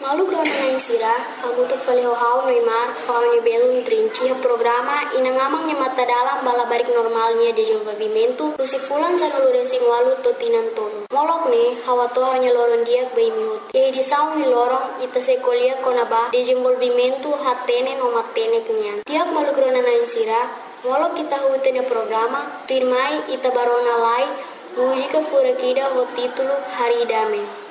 Malu krona na insira, kamu tu fale hau Neymar, hau ni belum trinci ha programa inangamang ni mata dalam bala barik normalnya de desenvolvimento, tusi fulan sa nulure sing walu to tinantolo. Molok ne, hawa to hanya loron diak bai mihut. Ye di saung ni lorong ita se kolia konaba de desenvolvimento hatene no matene kenyan. Tiap malu krona na insira, molok kita hutenya programa, tirmai ita barona lai, música furakida ho título Haridame.